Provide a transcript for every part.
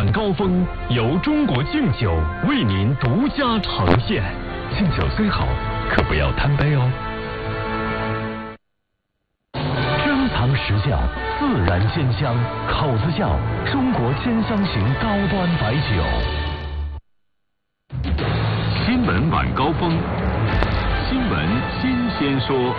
晚高峰由中国敬酒为您独家呈现。敬酒虽好，可不要贪杯哦。珍藏实窖，自然鲜香，口子窖，中国鲜香型高端白酒。新闻晚高峰，新闻新鲜说。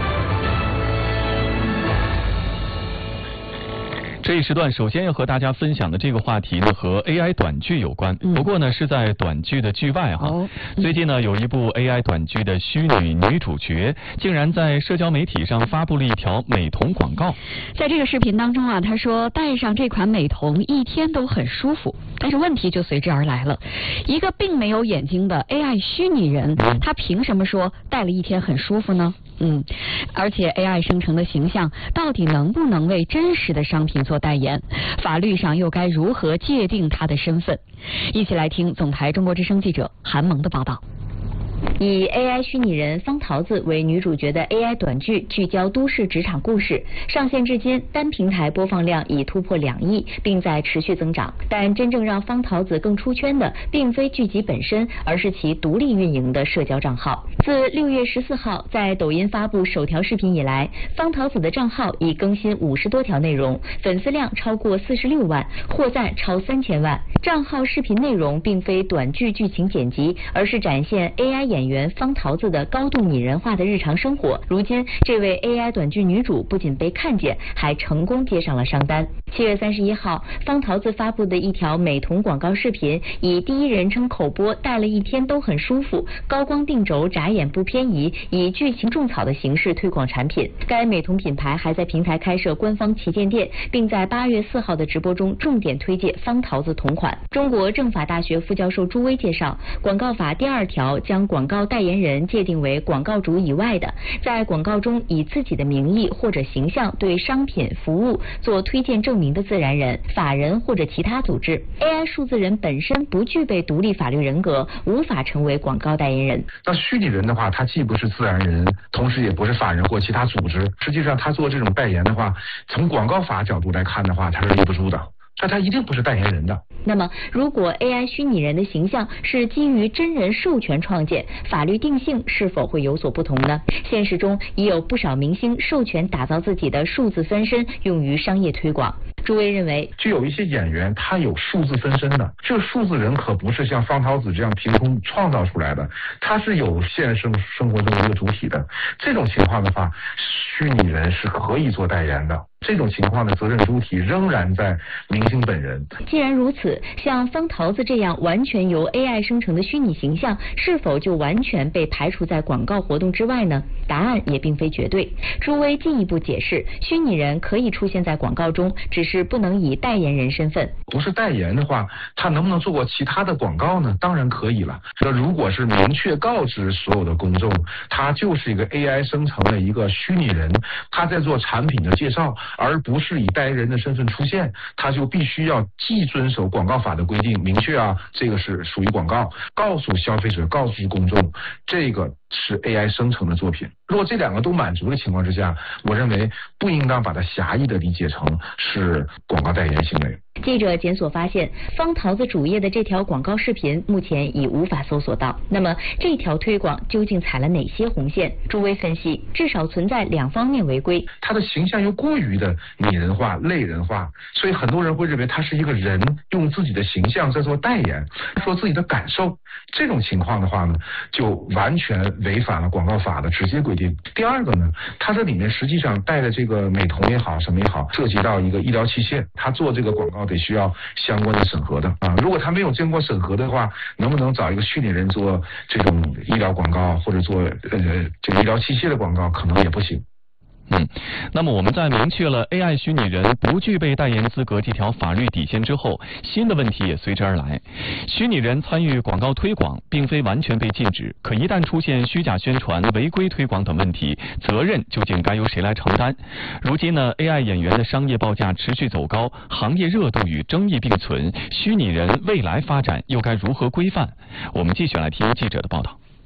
这一时段首先要和大家分享的这个话题呢，和 AI 短剧有关。不过呢，是在短剧的剧外哈。最近呢，有一部 AI 短剧的虚拟女主角，竟然在社交媒体上发布了一条美瞳广告。 在这个视频当中啊，她说戴上这款美瞳一天都很舒服。但是问题就随之而来了，一个并没有眼睛的 AI 虚拟人，他凭什么说戴了一天很舒服呢？而且 AI 生成的形象到底能不能为真实的商品做代言？法律上又该如何界定他的身份？一起来听总台中国之声记者韩萌的报道。 以 AI 虚拟人方桃子为女主角的 AI 短剧聚焦都市职场故事，上线至今单平台播放量已突破2亿，并在持续增长。但真正让方桃子更出圈的，并非剧集本身，而是其独立运营的社交账号。自6月14号在抖音发布首条视频以来，方桃子的账号已更新50多条内容，粉丝量超过46万，获赞超3000万。账号视频内容并非短剧剧情剪辑，而是展现 AI 演员方桃子的高度拟人化的日常生活。如今，这位 AI 短剧女主不仅被看见，还成功接上了商单。7月31号，方桃子发布的一条美瞳广告视频，以第一人称口播戴了一天都很舒服，高光定轴眨眼不偏移，以剧情种草的形式推广产品。该美瞳品牌还在平台开设官方旗舰店，并在8月4号的直播中重点推介方桃子同款。中国政法大学副教授朱威介绍，广告法第2条将广告代言人界定为广告主以外的，在广告中以自己的名义或者形象对商品服务做推荐证明的自然人、法人或者其他组织。AI 数字人本身不具备独立法律人格，无法成为广告代言人。 那虚拟人的话，他既不是自然人，同时也不是法人或其他组织。实际上，他做这种代言的话，从广告法角度来看的话，他是立不住的。那他一定不是代言人的。 那么，如果 AI 虚拟人的形象是基于真人授权创建，法律定性是否会有所不同呢？现实中已有不少明星授权打造自己的数字分身，用于商业推广。朱威认为， 就有一些演员他有数字分身的，这个数字人可不是像方桃子这样凭空创造出来的，他是有现实生活中的一个主体的。这种情况的话，虚拟人是可以做代言的。这种情况的责任主体仍然在明星本人。 既然如此，像方桃子这样完全由 AI 生成的虚拟形象，是否就完全被排除在广告活动之外呢？答案也并非绝对。朱威进一步解释，虚拟人可以出现在广告中，只是不能以代言人身份。 不是代言的话，他能不能做过其他的广告呢？当然可以了。那如果是明确告知所有的公众，他就是一个 AI 生成的一个虚拟人，他在做产品的介绍，而不是以代言人的身份出现，他就必须要既遵守广告法的规定，明确这个是属于广告，告诉消费者，告诉公众，这个是 AI 生成的作品。如果这2个都满足的情况之下，我认为不应当把它狭义的理解成是广告代言行为。 记者检索发现，方桃子主页的这条广告视频目前已无法搜索到。那么这条推广究竟踩了哪些红线？朱威分析，至少存在2方面违规。 他的形象又过于的拟人化、类人化，所以很多人会认为他是一个人，用自己的形象在做代言，说自己的感受。这种情况的话呢，就完全违反了广告法的直接规定。第二个呢，他这里面实际上带的这个美瞳也好，什么也好，涉及到一个医疗器械，他做这个广告得需要相关的审核的如果他没有经过审核的话，能不能找一个虚拟人做这种医疗广告，或者做这个医疗器械的广告，可能也不行。 那么我们在明确了 AI 虚拟人不具备代言资格这条法律底线之后，新的问题也随之而来。虚拟人参与广告推广并非完全被禁止，可一旦出现虚假宣传、违规推广等问题，责任究竟该由谁来承担？如今呢 ，AI 演员的商业报价持续走高，行业热度与争议并存，虚拟人未来发展又该如何规范？我们继续来听记者的报道。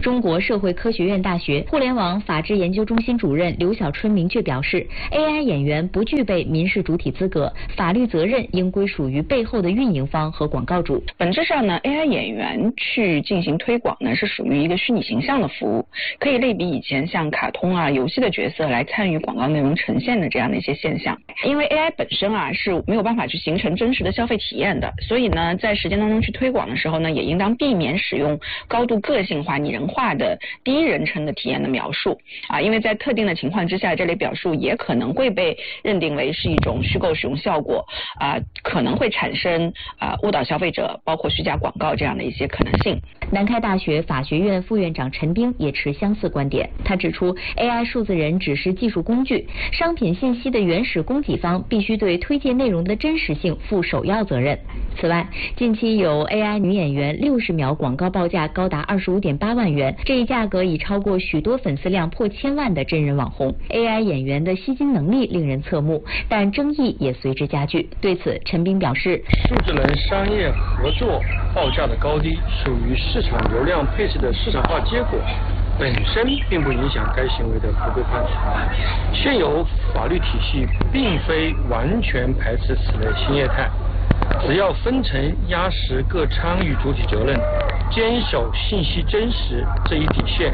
中国社会科学院大学互联网法治研究中心主任刘小春明确表示 ，AI 演员不具备民事主体资格，法律责任应归属于背后的运营方和广告主。 本质上呢 ，AI 演员去进行推广呢，是属于一个虚拟形象的服务，可以类比以前像卡通啊、游戏的角色来参与广告内容呈现的这样的一些现象。因为 AI 本身啊是没有办法去形成真实的消费体验的，所以呢，在实践当中去推广的时候呢，也应当避免使用高度个性化、拟人化的第一人称的体验的描述啊，因为在特定的情况之下，这类表述也可能会被认定为是一种虚构使用效果啊，可能会产生误导消费者，包括虚假广告这样的一些可能性。 南开大学法学院副院长陈冰也持相似观点，他指出 AI 数字人只是技术工具，商品信息的原始供给方必须对推荐内容的真实性负首要责任。此外，近期有 AI 女演员60秒广告报价高达25.8万元，这一价格已超过许多粉丝量破1000万的真人网红。AI 演员的吸金能力令人侧目，但争议也随之加剧。对此，陈冰表示， 数字人商业合作报价的高低属于市场流量配置的市场化结果，本身并不影响该行为的合规判决。现有法律体系并非完全排斥此类新业态，只要分层压实各参与主体责任，坚守信息真实这一底线，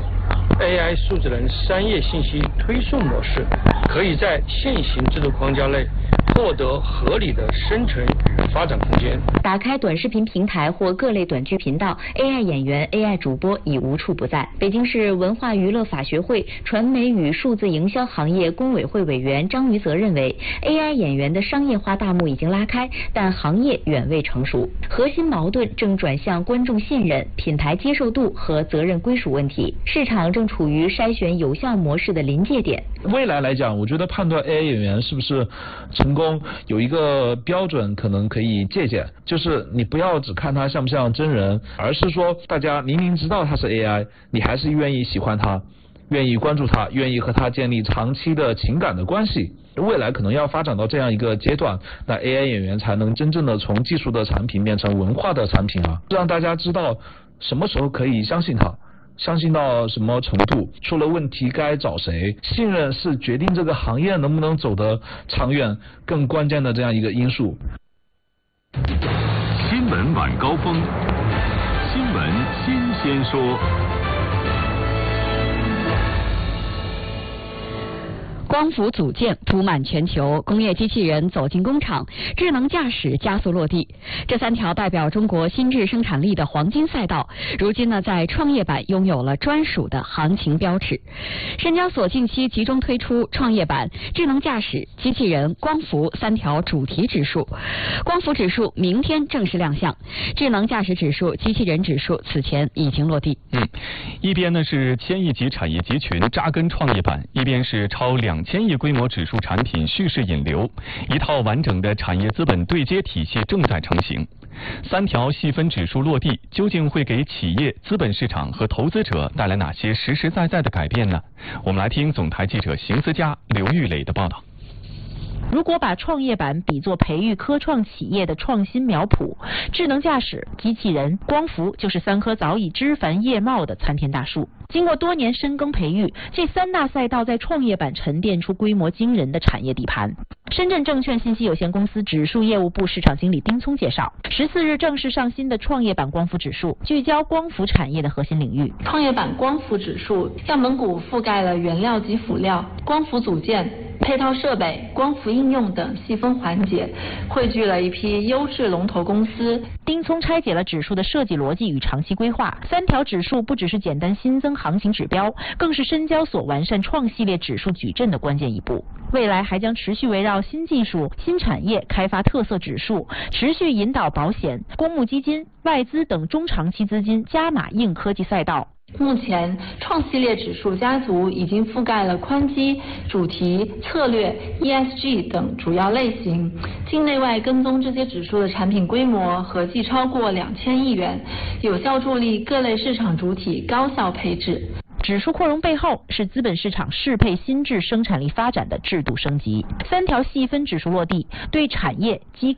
AI 数字人商业信息推送模式可以在现行制度框架内获得合理的生存与发展空间。 打开短视频平台或各类短剧频道， AI 演员、AI 主播已无处不在。北京市文化娱乐法学会传媒与数字营销行业工委会委员张于泽认为， AI 演员的商业化大幕已经拉开，但行业远未成熟，核心矛盾正转向观众信任、品牌接受度和责任归属问题，市场正处于筛选有效模式的临界点。 未来来讲，我觉得判断 AI 演员是不是成功有一个标准可能可以借鉴，就是你不要只看他像不像真人，而是说大家明明知道他是 AI， 你还是愿意喜欢他，愿意关注他，愿意和他建立长期的情感的关系。未来可能要发展到这样一个阶段，那 AI 演员才能真正的从技术的产品变成文化的产品啊，让大家知道什么时候可以相信他，相信到什么程度，出了问题该找谁，信任是决定这个行业能不能走得长远更关键的这样一个因素。 新闻晚高峰，新闻新鲜说。 光伏组件铺满全球，工业机器人走进工厂，智能驾驶加速落地。这3条代表中国新质生产力的黄金赛道，如今呢，在创业板拥有了专属的行情标尺。深交所近期集中推出创业板、智能驾驶、机器人、光伏3条主题指数。光伏指数明天正式亮相，智能驾驶指数、机器人指数此前已经落地。 一边呢是千亿级产业集群扎根创业板，一边是超2000亿规模指数产品蓄势引流，一套完整的产业资本对接体系正在成型。3条细分指数落地，究竟会给企业、资本市场和投资者带来哪些实实在在的改变呢？我们来听总台记者邢思佳、刘玉磊的报道。 如果把创业板比作培育科创企业的创新苗圃，智能驾驶、机器人、光伏就是3棵早已枝繁叶茂的参天大树。经过多年深耕培育，这3大赛道在创业板沉淀出规模惊人的产业底盘。深圳证券信息有限公司指数业务部市场经理丁聪介绍，14日正式上新的创业板光伏指数，聚焦光伏产业的核心领域。 创业板光伏指数样本股覆盖了原料及辅料、光伏组件、配套设备、光伏应用等细分环节，汇聚了一批优质龙头公司。 丁聪拆解了指数的设计逻辑与长期规划，3条指数不只是简单新增行情指标，更是深交所完善创系列指数矩阵的关键一步。未来还将持续围绕新技术、新产业开发特色指数，持续引导保险、公募基金、外资等中长期资金加码硬科技赛道。 目前创系列指数家族已经覆盖了宽基、主题、策略、ESG 等主要类型，境内外跟踪这些指数的产品规模合计超过2000亿元，有效助力各类市场主体高效配置。 指数扩容背后是资本市场适配新质生产力发展的制度升级。3条细分指数落地，对产业、机构、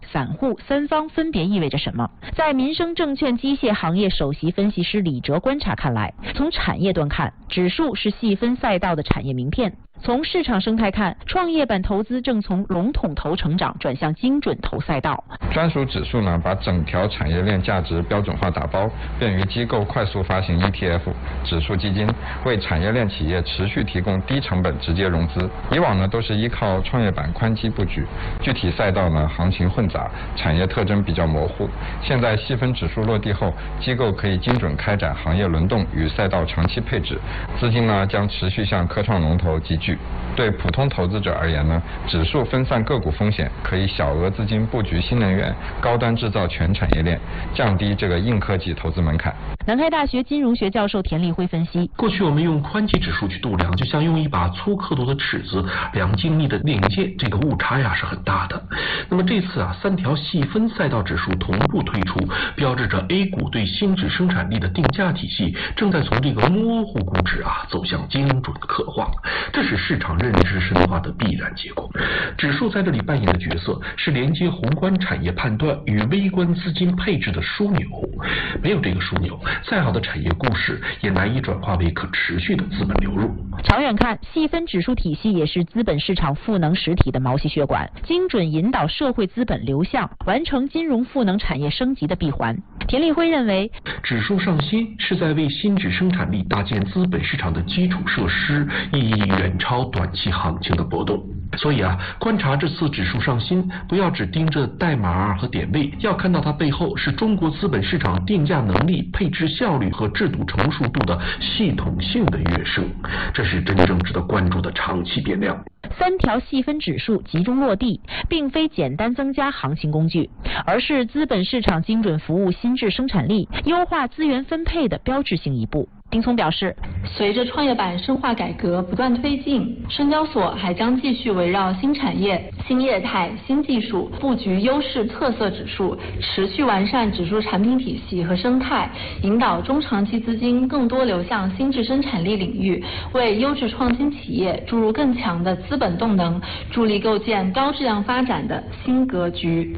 散户三方分别意味着什么。在民生证券机械行业首席分析师李哲观察看来，从产业端看，指数是细分赛道的产业名片。从市场生态看，创业板投资正从笼统投成长转向精准投赛道。 专属指数呢，把整条产业链价值标准化打包，便于机构快速发行 ETF 指数基金，为产业链企业持续提供低成本直接融资。以往呢都是依靠创业板宽基布局，具体赛道呢行情混杂，产业特征比较模糊。现在细分指数落地后，机构可以精准开展行业轮动与赛道长期配置，资金呢将持续向科创龙头集聚。对普通投资者而言呢，指数分散个股风险，可以小额资金布局新能源、高端制造全产业链，降低这个硬科技投资门槛。 南开大学金融学教授田立辉分析， 过去我们用宽基指数去度量，就像用一把粗刻度的尺子量精密的链界，这个误差呀是很大的。那么这次3条细分赛道指数同步推出，标志着 A 股对新质生产力的定价体系正在从这个模糊估值走向精准刻画，这是市场认知深化的必然结果。指数在这里扮演的角色是连接宏观产业判断与微观资金配置的枢纽，没有这个枢纽，再好的产业故事也难以转化为可持续的资本流入。 长远看，细分指数体系也是资本市场赋能实体的毛细血管，精准引导社会资本流向，完成金融赋能产业升级的闭环。田立辉认为， 指数上新是在为新质生产力搭建资本市场的基础设施，意义远超短期行情的波动。所以观察这次指数上新，不要只盯着代码和点位，要看到它背后是中国资本市场定价能力、配置效率和制度成熟度的系统性的跃升，这是真正值得关注的长期变量。 3条细分指数集中落地，并非简单增加行情工具，而是资本市场精准服务新质生产力、优化资源分配的标志性一步。丁聪表示， 随着创业板深化改革不断推进，深交所还将继续围绕新产业、新业态、新技术布局优势特色指数，持续完善指数产品体系和生态，引导中长期资金更多流向新质生产力领域，为优质创新企业注入更强的资本动能，助力构建高质量发展的新格局。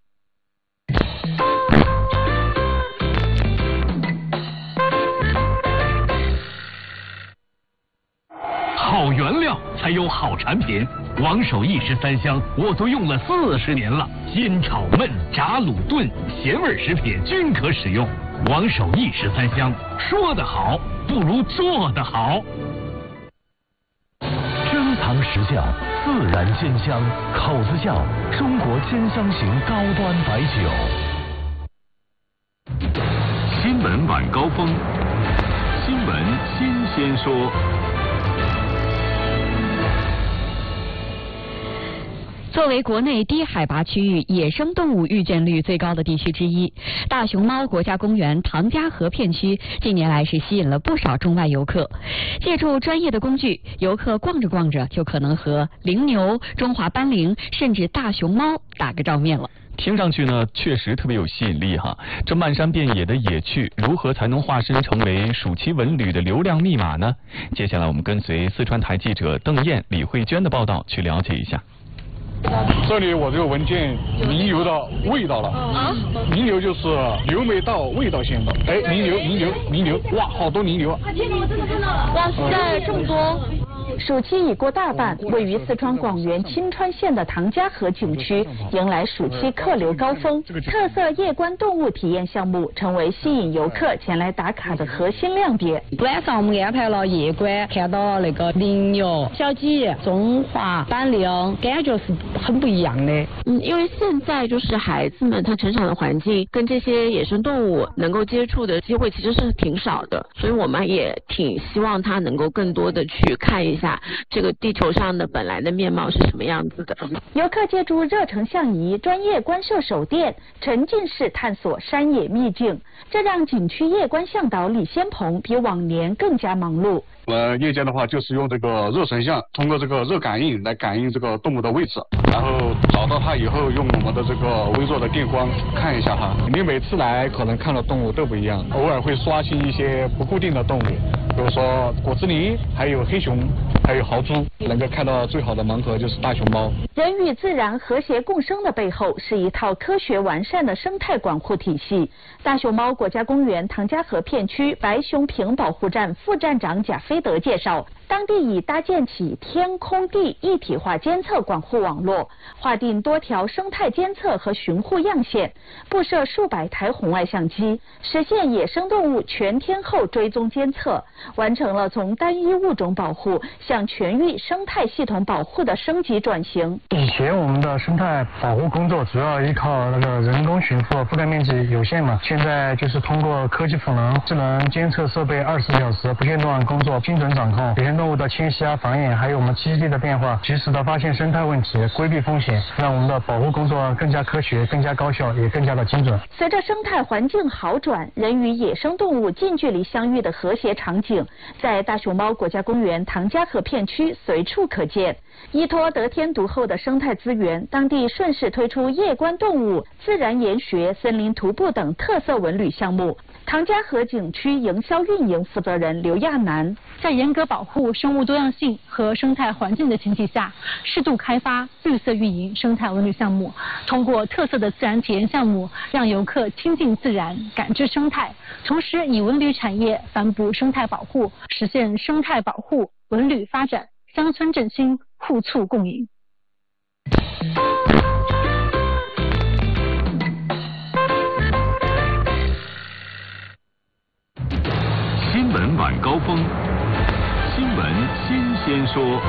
好原料才有好产品，王守义食3香我都用了40年了，煎炒焖炸卤炖咸味食品均可使用。王守义食3香，说得好不如做得好。 珍藏实窖，自然煎香，口子窖，中国煎香型高端白酒。 新闻晚高峰，新闻新鲜说。 作为国内低海拔区域野生动物遇见率最高的地区之一，大熊猫国家公园唐家河片区近年来是吸引了不少中外游客。借助专业的工具，游客逛着逛着就可能和羚牛、中华斑羚甚至大熊猫打个照面了。 听上去呢，确实特别有吸引力哈。这漫山遍野的野趣，如何才能化身成为暑期文旅的流量密码呢？接下来我们跟随四川台记者邓燕、李慧娟的报道去了解一下。 这里我这个闻见羚牛的味道了。羚牛就是牛没到，味道先到。哎，羚牛，哇，好多羚牛啊！ 天哪，我真的看到了！哇塞，这么多！ 暑期已过大半，位于四川广元钦川县的唐家河景区迎来暑期客流高峰，特色夜观动物体验项目成为吸引游客前来打卡的核心亮点。 晚上我们安排了夜观，看到那个羚牛、小鸡、中华斑羚，感觉是很不一样的。 因为现在就是孩子们他成长的环境跟这些野生动物能够接触的机会其实是挺少的，所以我们也挺希望他能够更多的去看一下这个地球上的本来的面貌是什么样子的。 游客借助热成像仪、专业观摄手电，沉浸式探索山野秘境，这让景区夜观向导李先鹏比往年更加忙碌。 夜间的话就是用这个热成像，通过这个热感应来感应这个动物的位置，然后找到它以后用我们的这个微弱的电光看一下它。你每次来可能看到动物都不一样，偶尔会刷新一些不固定的动物， 比如说果子狸，还有黑熊，还有豪猪。能够看到最好的盲盒就是大熊猫。 人与自然和谐共生的背后，是一套科学完善的生态管护体系。大熊猫国家公园唐家河片区白熊坪保护站副站长贾飞德介绍，当地已搭建起天空地一体化监测管护网络，划定多条生态监测和巡护样线，布设数百台红外相机，实现野生动物全天候追踪监测，完成了从单一物种保护向全域生态系统保护的升级转型。 以前我们的生态保护工作主要依靠那个人工巡护，覆盖面积有限嘛，现在就是通过科技赋能、智能监测设备24小时不间断工作，精准掌控野生动物的迁徙繁衍，还有我们栖息地的变化，及时的发现生态问题，规避风险，让我们的保护工作更加科学、更加高效，也更加的精准。 随着生态环境好转，人与野生动物近距离相遇的和谐场景，在大熊猫国家公园唐家河片区随处可见。依托得天独厚的生态资源，当地顺势推出夜观动物、自然研学、森林徒步等特色文旅项目。唐家河景区营销运营负责人刘亚楠， 在严格保护生物多样性和生态环境的前提下，适度开发绿色运营生态文旅项目，通过特色的自然体验项目，让游客亲近自然、感知生态，同时以文旅产业反哺生态保护，实现生态保护、文旅发展、乡村振兴互促共赢。 新闻晚高峰，新闻新鲜说。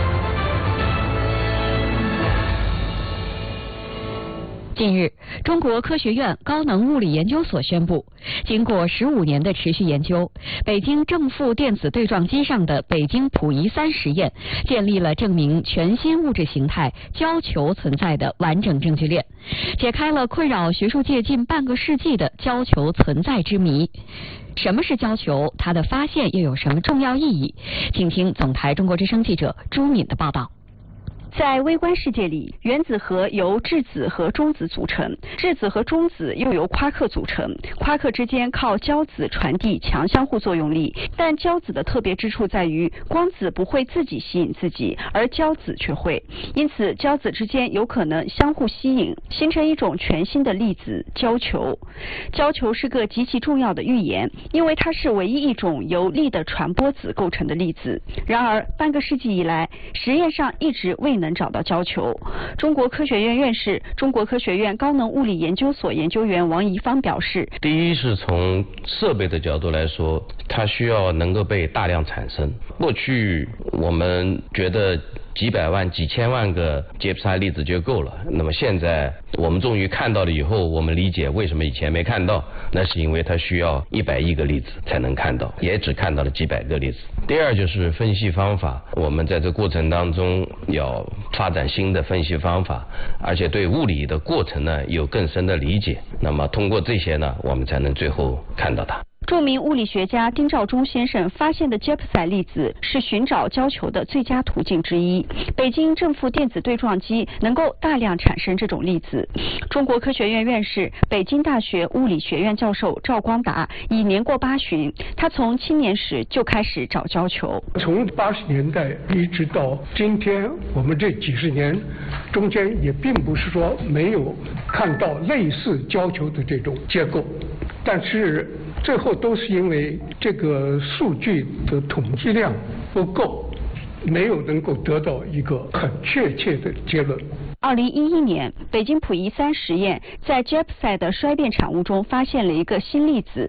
近日，中国科学院高能物理研究所宣布，经过15年的持续研究，北京正负电子对撞机上的北京溥仪3实验建立了证明全新物质形态胶球存在的完整证据链，解开了困扰学术界近半个世纪的胶球存在之谜。什么是胶球？它的发现又有什么重要意义？请听总台中国之声记者朱敏的报道。 在微观世界里，原子核由质子和中子组成，质子和中子又由夸克组成，夸克之间靠胶子传递强相互作用力。但胶子的特别之处在于，光子不会自己吸引自己，而胶子却会，因此胶子之间有可能相互吸引，形成一种全新的粒子——胶球。胶球是个极其重要的预言，因为它是唯一一种由力的传播子构成的粒子。然而，半个世纪以来，实验上一直未能找到胶球。中国科学院院士、中国科学院高能物理研究所研究员王贻芳表示， 第一是从设备的角度来说，它需要能够被大量产生。过去我们觉得几百万、几千万个杰普赛粒子就够了，那么现在我们终于看到了以后，我们理解为什么以前没看到，那是因为它需要100亿个粒子才能看到，也只看到了几百个粒子。第二就是分析方法，我们在这过程当中要发展新的分析方法，而且对物理的过程呢有更深的理解，那么通过这些呢，我们才能最后看到它。 著名物理学家丁肇中先生发现的杰普赛粒子是寻找胶球的最佳途径之一。北京正负电子对撞机能够大量产生这种粒子。中国科学院院士、北京大学物理学院教授赵光达已年过80，他从青年时就开始找胶球。 从80年代一直到今天，我们这几十年中间也并不是说没有看到类似胶球的这种结构，但是最后都是因为这个数据的统计量不够，没有能够得到一个很确切的结论。 2011年，北京溥仪3实验在杰普赛的衰变产物中发现了一个新粒子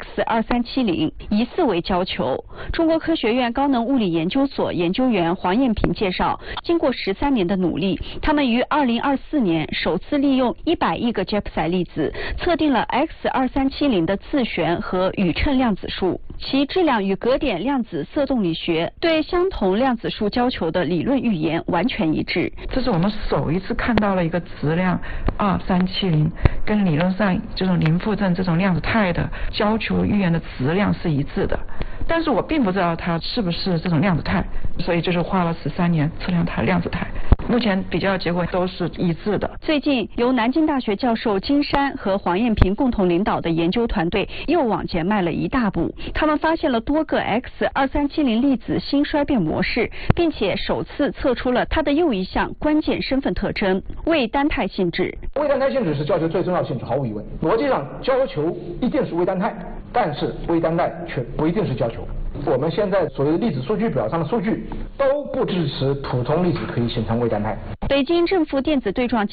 X2370，疑似为胶球。中国科学院高能物理研究所研究员黄艳平介绍，经过13年的努力，他们于2024年首次利用100亿个杰普赛粒子，测定了 X2370的自旋和宇称量子数，其质量与格点量子色动力学对相同量子数胶球的理论预言完全一致。 这是我们首一次看到了一个质量2370，跟理论上这种零负正这种量子态的胶球预言的质量是一致的。但是我并不知道它是不是这种量子态，所以就是花了13年测量它量子态。目前比较结果都是一致的。 最近，由南京大学教授金山和黄艳平共同领导的研究团队又往前迈了一大步，他们们发现了多个 X2370粒子新衰变模式，并且首次测出了它的又一项关键身份特征——微单态性质。 微单态性质是胶球最重要的性质，毫无疑问。逻辑上，胶球一定是微单态，但是微单态却不一定是胶球。我们现在所谓的粒子数据表上的数据都不支持普通粒子可以形成微单态。 北京正负电子对撞